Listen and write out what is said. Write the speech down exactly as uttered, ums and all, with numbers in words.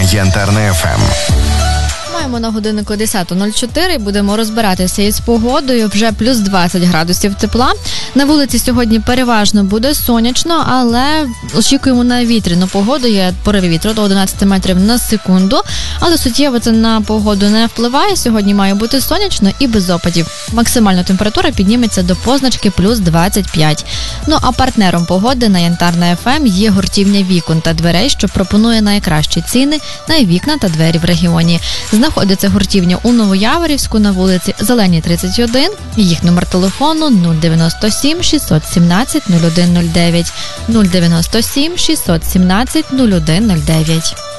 Янтарна еф ем. Маємо на годиннику десята нуль чотири, будемо розбиратися із погодою. Вже плюс двадцять градусів тепла. На вулиці сьогодні переважно буде сонячно, але очікуємо на вітряну погоду. Є пориви вітру до одинадцяти метрів на секунду. Але суттєво це на погоду не впливає. Сьогодні має бути сонячно і без опадів. Максимальна температура підніметься до позначки плюс двадцять п'ять. Ну а партнером погоди на Янтарна еф ем є гуртівня вікон та дверей, що пропонує найкращі ціни на вікна та двері в регіоні. Знаходиться гуртівня у Новояворівську на вулиці Зеленій, тридцять один. Їх номер телефону нуль дев'яносто сім шістсот сімнадцять нуль один нуль дев'ять, нуль дев'яносто сім шістсот сімнадцять нуль один нуль дев'ять.